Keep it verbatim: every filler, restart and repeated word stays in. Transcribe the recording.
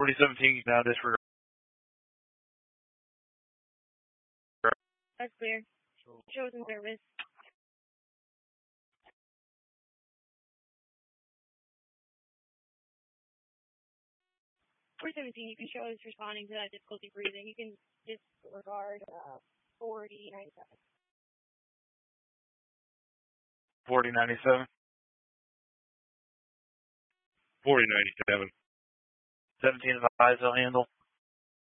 forty seventeen, now disregard. That's clear. Shows in service. forty seventeen, you can show us responding to that difficulty breathing. You can disregard uh, forty ninety-seven. forty ninety-seven. forty ninety-seven. seventeen of the eyes, I'll handle.